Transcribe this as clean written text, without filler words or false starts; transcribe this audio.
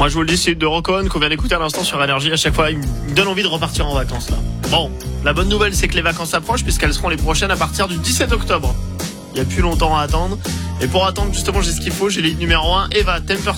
Moi je vous le dis, c'est de Rocon qu'on vient d'écouter à l'instant sur Énergie. À chaque fois il me donne envie de repartir en vacances là. Bon, la bonne nouvelle c'est que les vacances approchent puisqu'elles seront les prochaines à partir du 17 octobre. Il n'y a plus longtemps à attendre. Et pour attendre justement j'ai ce qu'il faut, j'ai l'île numéro 1, Eva Temper